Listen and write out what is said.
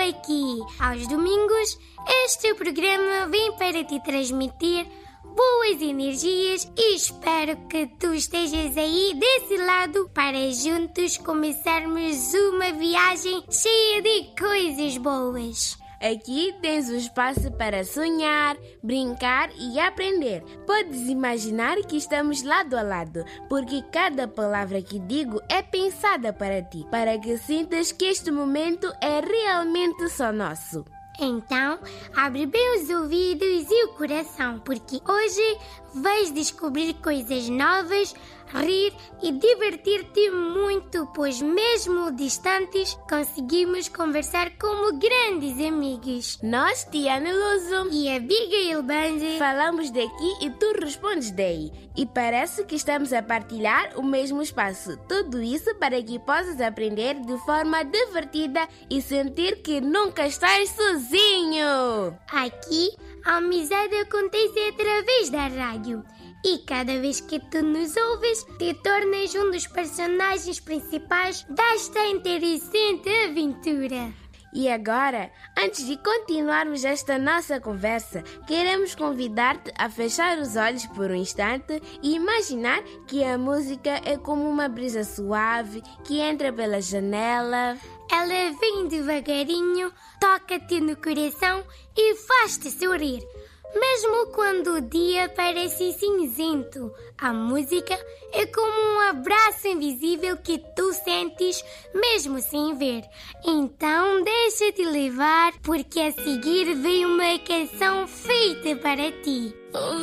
aqui. Aos domingos, este programa vem para te transmitir boas energias e espero que tu estejas aí desse lado para juntos começarmos uma viagem cheia de coisas boas. Aqui tens um espaço para sonhar, brincar e aprender. Podes imaginar que estamos lado a lado, porque cada palavra que digo é pensada para ti, para que sintas que este momento é realmente só nosso. Então, abre bem os ouvidos e o coração, porque hoje vais descobrir coisas novas, rir e divertir-te muito, pois mesmo distantes, conseguimos conversar como grandes amigos. Nós, Tiana Luso e Abigail Banzi, falamos daqui e tu respondes daí. E parece que estamos a partilhar o mesmo espaço. Tudo isso para que possas aprender de forma divertida e sentir que nunca estás sozinho. Aqui, a amizade acontece através da rádio. E cada vez que tu nos ouves, te tornas um dos personagens principais desta interessante aventura. E agora, antes de continuarmos esta nossa conversa, queremos convidar-te a fechar os olhos por um instante e imaginar que a música é como uma brisa suave que entra pela janela. Ela vem devagarinho, toca-te no coração e faz-te sorrir. Mesmo quando o dia parece cinzento, a música é como um abraço invisível que tu sentes mesmo sem ver. Então deixa-te levar, porque a seguir vem uma canção feita para ti.